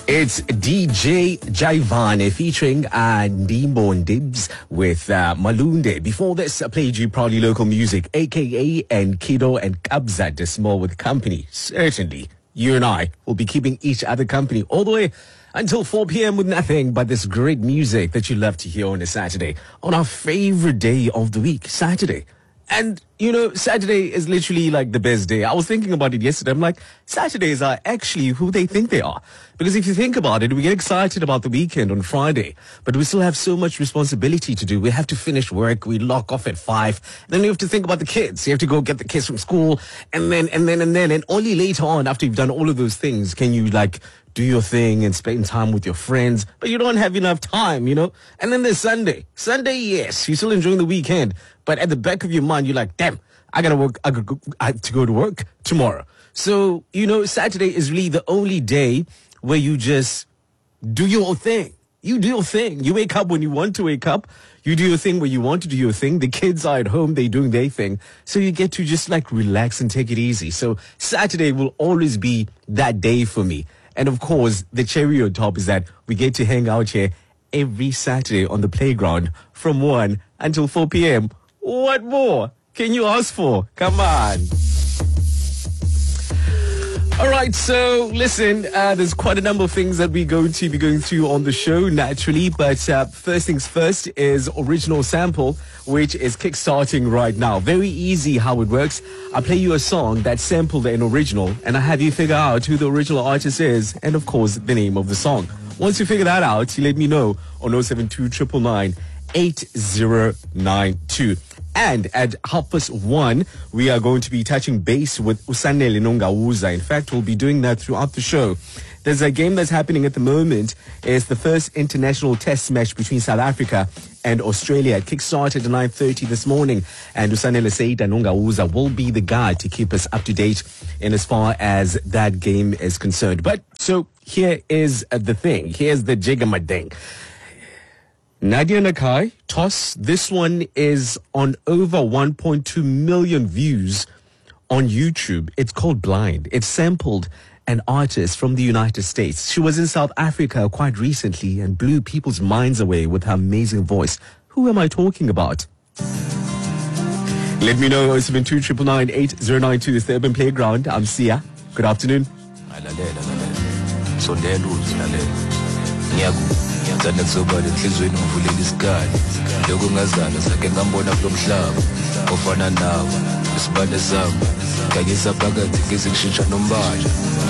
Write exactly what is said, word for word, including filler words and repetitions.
It's D J Jaivane featuring uh, Ndimbo Dibs with uh, Malunde. Before this, I played you Proudly Local Music, A K A and Kido and Kabza De Small with company. Certainly, you and I will be keeping each other company all the way until four p.m. with nothing but this great music that you love to hear on a Saturday, on our favorite day of the week, Saturday. And, you know, Saturday is literally like the best day. I was thinking about it yesterday. I'm like, Saturdays are actually who they think they are. Because if you think about it, we get excited about the weekend on Friday, but we still have so much responsibility to do. We have to finish work. We lock off at five. Then you have to think about the kids. You have to go get the kids from school. And then, and then, and then, and only later on, after you've done all of those things, can you like do your thing and spend time with your friends, but you don't have enough time, you know? And then there's Sunday. Sunday, yes, you're still enjoying the weekend, but at the back of your mind, you're like, damn, I gotta work, I, gotta go, I have to go to work tomorrow. So, you know, Saturday is really the only day where you just do your thing. You do your thing. You wake up when you want to wake up. You do your thing when you want to do your thing. The kids are at home. They're doing their thing. So you get to just like relax and take it easy. So Saturday will always be that day for me. And of course, the cherry on top is that we get to hang out here every Saturday on the playground from one until four p.m. What more can you ask for? Come on. All right, so listen, uh, there's quite a number of things that we're going to be going through on the show, naturally. But uh, first things first is original sample, which is kickstarting right now. Very easy how it works. I play you a song that's sampled an original, and I have you figure out who the original artist is, and of course, the name of the song. Once you figure that out, you let me know on oh seven two nine nine nine eight zero nine two. And at half past one, we are going to be touching base with Usanele Nongawuza. In fact, we'll be doing that throughout the show. There's a game that's happening at the moment. It's the first international test match between South Africa and Australia. It kickstarted at nine thirty this morning. And Usanele Seita Nongawuza will be the guy to keep us up to date in as far as that game is concerned. But so here is the thing. Here's the jigamading. Nadia Nakai, Toss, this one is on over one point two million views on YouTube. It's called Blind. It sampled an artist from the United States. She was in South Africa quite recently and blew people's minds away with her amazing voice. Who am I talking about? Let me know. oh seven two nine nine nine eight zero nine two. It's the Urban Playground. I'm Sia. Good afternoon. Ngiyazana kuzobala enhlizweni ngivulela isikali lokho ngazana sake ngambona kulo mhlaba ofana nawe isibane sami ngayisa phakathi ngizikushintsha nombala